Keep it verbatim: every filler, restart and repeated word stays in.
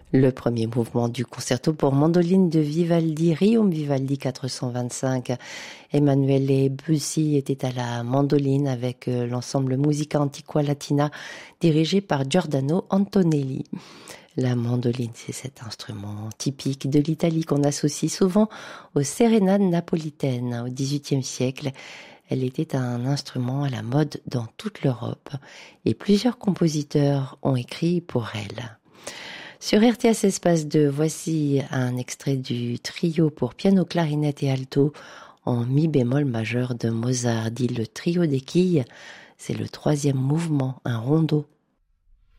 Le premier mouvement du concerto pour mandoline de Vivaldi, Riom Vivaldi quatre cent vingt-cinq. Emanuele Busi était à la mandoline avec l'ensemble Musica Antiqua Latina dirigé par Giordano Antonelli. La mandoline, c'est cet instrument typique de l'Italie qu'on associe souvent aux sérénades napolitaines. Au dix-huitième siècle, elle était un instrument à la mode dans toute l'Europe et plusieurs compositeurs ont écrit pour elle. Sur R T S Espace deux, voici un extrait du trio pour piano, clarinette et alto en mi bémol majeur de Mozart, dit le trio des quilles. C'est le troisième mouvement, un rondo.